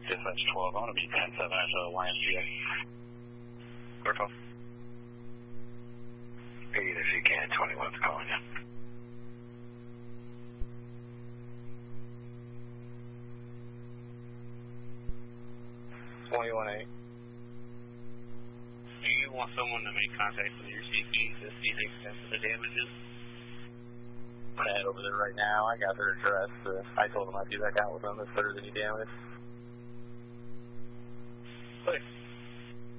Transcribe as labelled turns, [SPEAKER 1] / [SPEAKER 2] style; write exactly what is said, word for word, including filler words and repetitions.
[SPEAKER 1] Dispatch twelve, I want to be ten seven at the Y M C A. Clear call.
[SPEAKER 2] Read if you can, twenty-one's calling you.
[SPEAKER 1] twenty-one eight.
[SPEAKER 3] Do you want someone to make contact with your C P to see the extent of the damages?
[SPEAKER 1] I'm going to head over there right now. I got their address. Uh, I told them I'd be back out with them if there's any damage.
[SPEAKER 3] Okay.